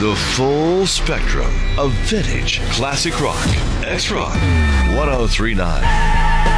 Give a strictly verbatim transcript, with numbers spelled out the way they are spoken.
The full spectrum of vintage classic rock. X-Rock ten thirty-nine.